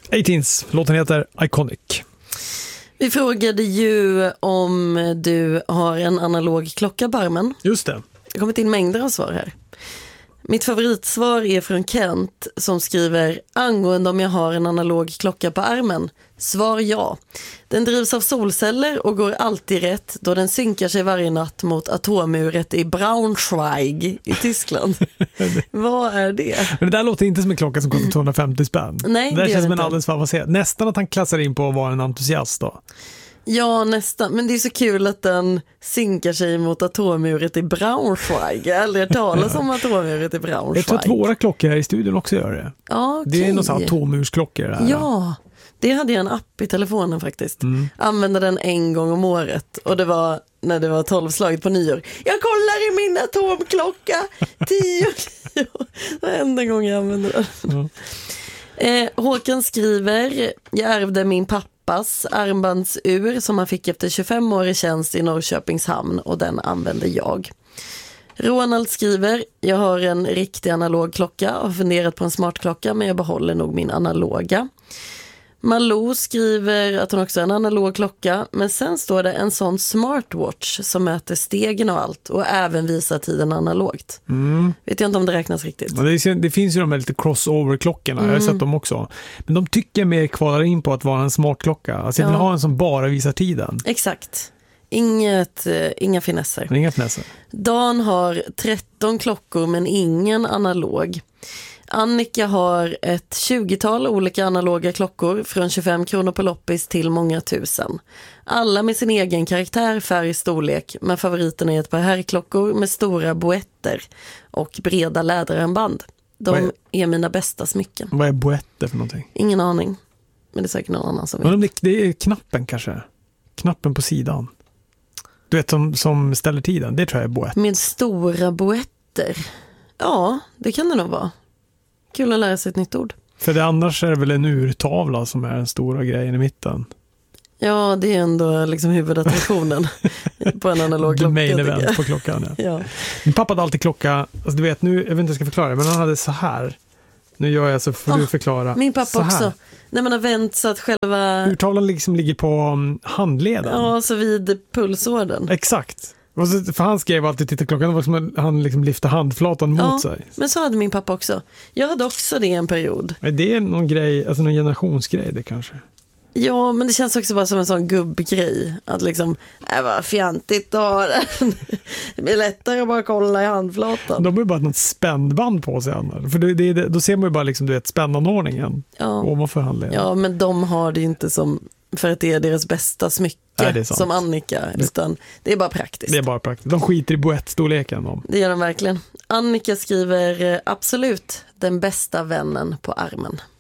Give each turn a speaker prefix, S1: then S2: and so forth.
S1: 18s, låten heter Iconic.
S2: Vi frågade ju om du har en analog klocka på armen.
S1: Just det.
S2: Det har kommit in mängder av svar här. Mitt favoritsvar är från Kent som skriver: angående om jag har en analog klocka på armen. Svar ja. Den drivs av solceller och går alltid rätt då den synkar sig varje natt mot atomuret i Braunschweig i Tyskland. Vad är det?
S1: Men det där låter inte som en klocka som kostar 250 spänn.
S2: Nej,
S1: det känns som en
S2: inte.
S1: alldeles för avancerad. Nästan att han klassar in på att vara en entusiast då.
S2: Ja, nästan. Men det är så kul att den synkar sig mot atomuret i Braunschweig. Jag har aldrig hört talas om atomuret i Braunschweig.
S1: Jag tror att våra klockor här i studion också gör det.
S2: Ja, okej.
S1: Det är någon sån här atomursklockor där.
S2: Ja, det hade jag en app i telefonen faktiskt. Använde den en gång om året. Och det var när det var 12-slaget på nyår. Jag kollar i min atomklocka. 10. Det var enda gången jag använde den. Håkan skriver: jag ärvde min pappas armbandsur som han fick efter 25 år i tjänst i Norrköpings hamn och den använde jag. Ronald skriver: jag har en riktig analog klocka och har funderat på en smartklocka men jag behåller nog min analoga. Malou skriver att hon också har en analog klocka, men sen står det en sån smartwatch som mäter stegen och allt och även visar tiden analogt. Vet jag inte om det räknas riktigt.
S1: Det finns ju de här lite crossover-klockorna, jag har sett dem också. Men de tycker mer kvalar in på att vara en smartklocka. Alltså jag vill ha en som bara visar tiden.
S2: Exakt. Inga finesser.
S1: Inga finesser.
S2: Dan har 13 klockor men ingen analog. Annika har ett 20-tal olika analoga klockor från 25 kronor på loppis till många tusen. Alla med sin egen karaktär, färg, storlek, men favoriten är ett par herrklockor med stora boetter och breda läderarmband. De är mina bästa smycken.
S1: Vad är boetter för någonting?
S2: Ingen aning, men det är säkert någon annan som vet.
S1: Men det är knappen kanske? Knappen på sidan. Du vet, som ställer tiden, det tror jag är boett.
S2: Med stora boetter. Ja, det kan det nog vara. Kul att lära sig ett nytt ord.
S1: För det annars är det väl en urtavla som är den stora grejen i mitten.
S2: Ja, det är ändå liksom huvudattraktionen på en analog klocka.
S1: The main event på klockan.
S2: Ja.
S1: Min pappa hade alltid klocka, alltså du vet, nu, jag vet inte hur jag ska förklara det, men han hade så här. Nu gör jag så får du förklara.
S2: Min pappa också. När man har vänt så att själva
S1: urtavlan liksom ligger på handleden.
S2: Ja, så vid pulsådern.
S1: Exakt. Och så, för han skrev alltid titta klockan, det var som att han liksom lyfte handflatan mot sig.
S2: Men så hade min pappa också. Jag hade också det en period.
S1: Men det är någon grej, alltså någon generationsgrej det kanske.
S2: Ja, men det känns också bara som en sån gubbgrej. Att liksom, vad fjantigt att ha den. Det blir lättare att bara kolla i handflatan.
S1: De har ju bara något spännband på sig annars. För då ser man ju bara liksom, du vet, spännanordningen ovanför handleden.
S2: Ja, men de har det inte som för att det är deras bästa smycke som Annika. Utan det är bara praktiskt.
S1: Det är bara praktiskt. De skiter i boettstorleken.
S2: Det gör de verkligen. Annika skriver absolut den bästa vännen på armen.